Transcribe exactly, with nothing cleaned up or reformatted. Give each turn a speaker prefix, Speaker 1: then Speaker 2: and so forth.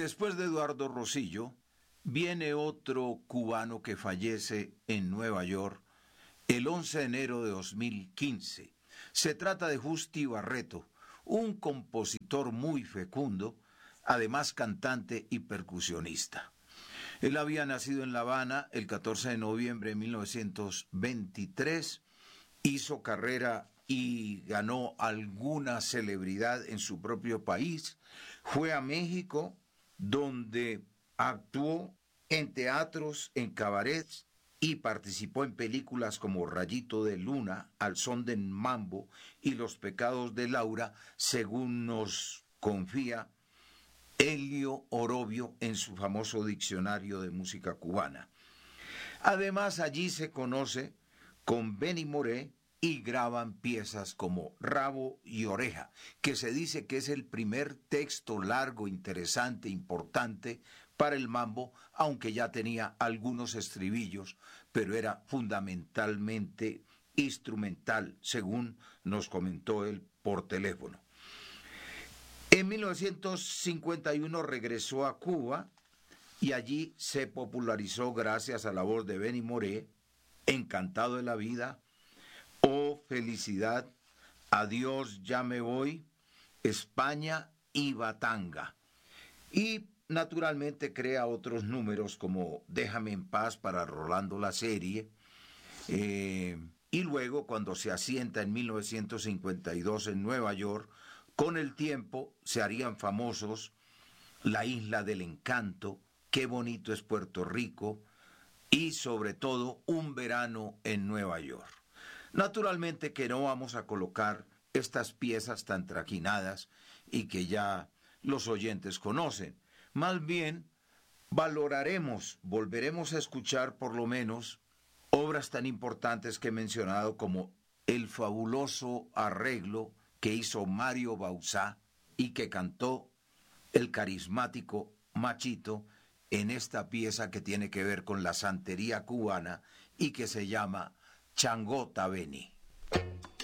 Speaker 1: después de Eduardo Rosillo, viene otro cubano que fallece en Nueva York el once de enero de dos mil quince. Se trata de Justi Barreto, un compositor muy fecundo, además cantante y percusionista. Él había nacido en La Habana el catorce de noviembre de mil novecientos veintitrés, hizo carrera y ganó alguna celebridad en su propio país, fue a México, donde actuó en teatros, en cabarets y participó en películas como Rayito de Luna, Al son del mambo y Los pecados de Laura, según nos confía Elio Orobio en su famoso diccionario de música cubana. Además, allí se conoce con Benny Moré y graban piezas como Rabo y Oreja, que se dice que es el primer texto largo, interesante, importante para el mambo, aunque ya tenía algunos estribillos, pero era fundamentalmente instrumental, según nos comentó él por teléfono. En mil novecientos cincuenta y uno regresó a Cuba y allí se popularizó gracias a la voz de Benny Moré, Encantado de la Vida, Oh Felicidad, Adiós ya me voy, España y Batanga. Y naturalmente crea otros números como Déjame en paz para Rolando la Serie. Eh, y luego cuando se asienta en mil novecientos cincuenta y dos en Nueva York, con el tiempo se harían famosos La Isla del Encanto, Qué bonito es Puerto Rico y sobre todo Un verano en Nueva York. Naturalmente que no vamos a colocar estas piezas tan trajinadas y que ya los oyentes conocen. Más bien, valoraremos, volveremos a escuchar por lo menos obras tan importantes que he mencionado como el fabuloso arreglo que hizo Mario Bauzá y que cantó el carismático Machito en esta pieza que tiene que ver con la santería cubana y que se llama Changota Beni.